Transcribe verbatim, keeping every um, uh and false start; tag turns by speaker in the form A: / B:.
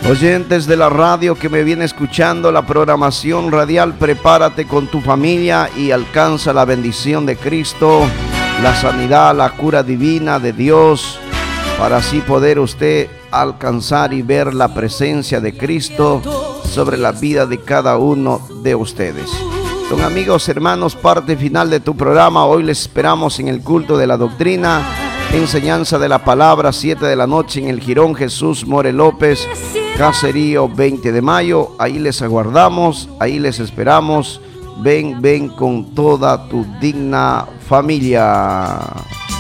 A: Oyentes de la radio que me viene escuchando la programación radial, prepárate con tu familia y alcanza la bendición de Cristo, la sanidad, la cura divina de Dios, para así poder usted alcanzar y ver la presencia de Cristo sobre la vida de cada uno de ustedes. Son amigos, hermanos, parte final de tu programa. Hoy les esperamos en el culto de la doctrina, enseñanza de la palabra, siete de la noche en el Jirón Jesús More López, Caserío veinte de mayo. Ahí les aguardamos, ahí les esperamos. Ven, ven con toda tu digna familia.